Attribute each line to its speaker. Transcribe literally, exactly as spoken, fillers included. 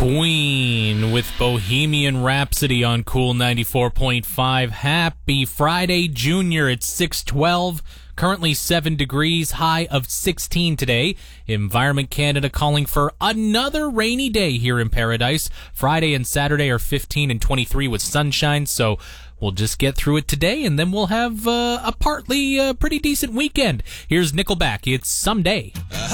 Speaker 1: Queen with Bohemian Rhapsody on Cool ninety-four point five. Happy Friday, Junior. It's six twelve. Currently seven degrees, high of sixteen today. Environment Canada calling for another rainy day here in Paradise. Friday and Saturday are fifteen and twenty-three with sunshine, so we'll just get through it today, and then we'll have uh, a partly uh, pretty decent weekend. Here's Nickelback. It's Someday.